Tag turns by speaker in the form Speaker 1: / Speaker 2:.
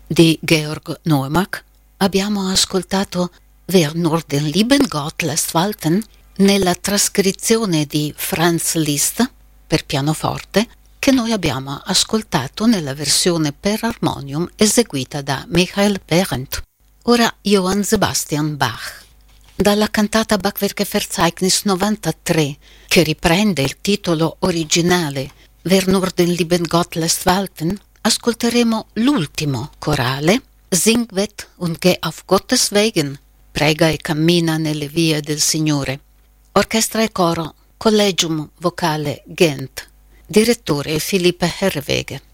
Speaker 1: di Georg Neumark, abbiamo ascoltato Wer nur den lieben Gott lässt walten nella trascrizione di Franz Liszt per pianoforte, che noi abbiamo ascoltato nella versione per armonium eseguita da Michael Behrendt. Ora Johann Sebastian Bach. Dalla cantata Bachwerkeverzeichnis 93, che riprende il titolo originale Wer nur den lieben Gott lässt walten, ascolteremo l'ultimo corale Sing wet und geh auf Gottes Wegen, prega e cammina nelle vie del Signore. Orchestra e coro Collegium Vocale Ghent, direttore Philippe Herreweghe.